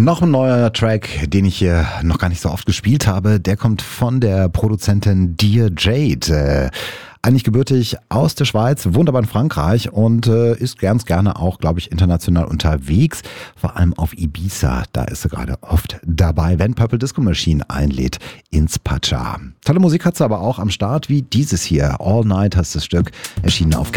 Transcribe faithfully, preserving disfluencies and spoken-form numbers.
Noch ein neuer Track, den ich hier noch gar nicht so oft gespielt habe, der kommt von der Produzentin Dear Jade. Äh, eigentlich gebürtig aus der Schweiz, wohnt aber in Frankreich und äh, ist ganz gerne auch, glaube ich, international unterwegs. Vor allem auf Ibiza, da ist sie gerade oft dabei, wenn Purple Disco Machine einlädt ins Pacha. Tolle Musik hat sie aber auch am Start, wie dieses hier. All Night heißt das Stück, erschienen auf